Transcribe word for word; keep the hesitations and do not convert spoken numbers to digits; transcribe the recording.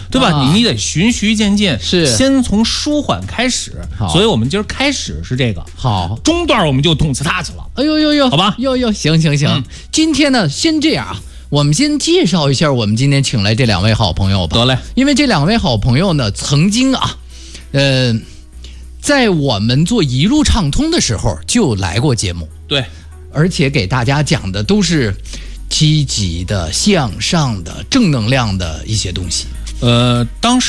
对吧？ 啊、 你得循序渐进， 是先从舒缓开始。所以我们今儿开始是这个， 好， 中段我们就动词 touch 了。 哎呦呦呦， 好吧， 呦呦，行行行、嗯，今天呢，先这样啊。我们先介绍一下我们今天请来这两位好朋友吧。 得嘞， 因为这两位好朋友呢，曾经啊，呃，在我们做一路畅通的时候就来过节目。 对， 而且给大家讲的都是积极的、向上的、正能量的一些东西。 呃，当时。